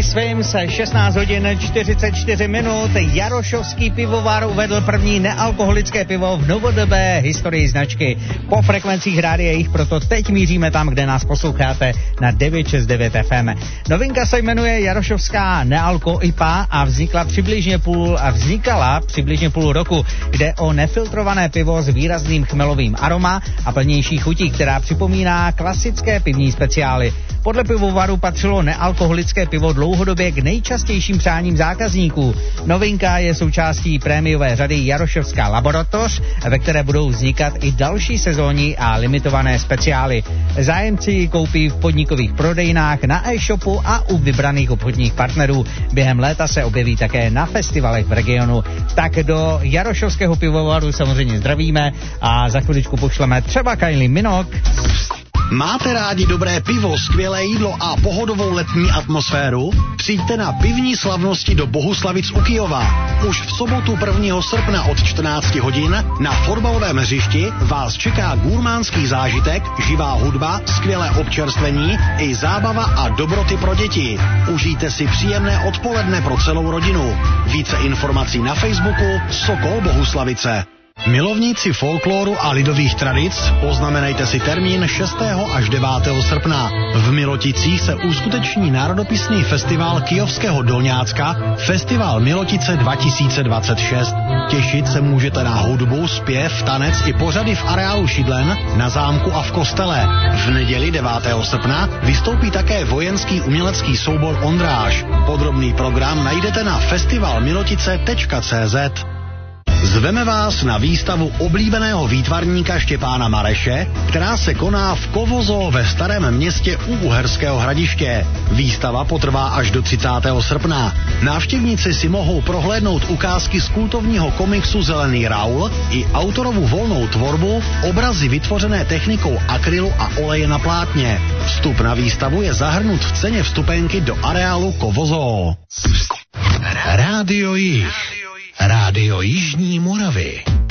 Ice Swims, 16 hodin 44 minut. Jarošovský pivovar uvedl první nealkoholické pivo v novodobé historii značky. Po frekvencích rádia jich proto teď míříme tam, kde nás posloucháte na 969 FM. Novinka se jmenuje Jarošovská Nealko IPA a vznikala přibližně půl roku. Jde o nefiltrované pivo s výrazným chmelovým aroma a plnější chutí, která připomíná klasické pivní speciály. Podle pivovaru patřilo nealkoholické pivo dlouhodobě k nejčastějším přáním zákazníků. Novinka je součástí prémiové řady Jarošovská laboratoř, ve které budou vznikat i další sezónní a limitované speciály. Zájemci koupí v podnikových prodejnách, na e-shopu a u vybraných obchodních partnerů. Během léta se objeví také na festivalech v regionu. Tak do Jarošovského pivovaru samozřejmě zdravíme a za chviličku pošleme třeba Kylie Minogue. Máte rádi dobré pivo, skvělé jídlo a pohodovou letní atmosféru? Přijďte na pivní slavnosti do Bohuslavic u Kyjova. Už v sobotu 1. srpna od 14 hodin na fotbalovém hřišti vás čeká gurmánský zážitek, živá hudba, skvělé občerstvení i zábava a dobroty pro děti. Užijte si příjemné odpoledne pro celou rodinu. Více informací na Facebooku Sokol Bohuslavice. Milovníci folkloru a lidových tradic, poznamenejte si termín 6. až 9. srpna. V Miloticích se uskuteční národopisný festival Kyjovského Dolňácka, Festival Milotice 2026. Těšit se můžete na hudbu, zpěv, tanec i pořady v areálu Šidlen, na zámku a v kostele. V neděli 9. srpna vystoupí také vojenský umělecký soubor Ondráž. Podrobný program najdete na festivalmilotice.cz. Zveme vás na výstavu oblíbeného výtvarníka Štěpána Mareše, která se koná v Kovozo ve Starém Městě u Uherského Hradiště. Výstava potrvá až do 30. srpna. Návštěvníci si mohou prohlédnout ukázky z kultovního komiksu Zelený Raul i autorovu volnou tvorbu, obrazy vytvořené technikou akrylu a oleje na plátně. Vstup na výstavu je zahrnut v ceně vstupenky do areálu Kovozo. Rádio Jih. Rádio Jižní Moravy.